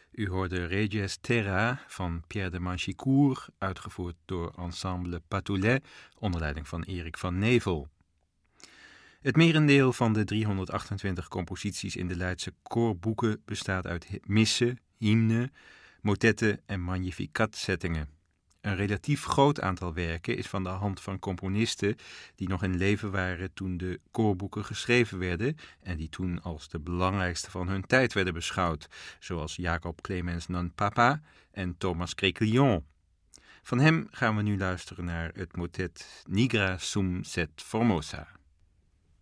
U hoorde Regies Terra van Pierre de Manchicourt, uitgevoerd door Ensemble Patoulet, onder leiding van Erik van Nevel. Het merendeel van de 328 composities in de Leidse koorboeken bestaat uit missen, hymnen, motetten en magnificat-zettingen. Een relatief groot aantal werken is van de hand van componisten die nog in leven waren toen de koorboeken geschreven werden en die toen als de belangrijkste van hun tijd werden beschouwd, zoals Jacob Clemens Non-Papa en Thomas Créquillon. Van hem gaan we nu luisteren naar het motet Nigra sum set formosa.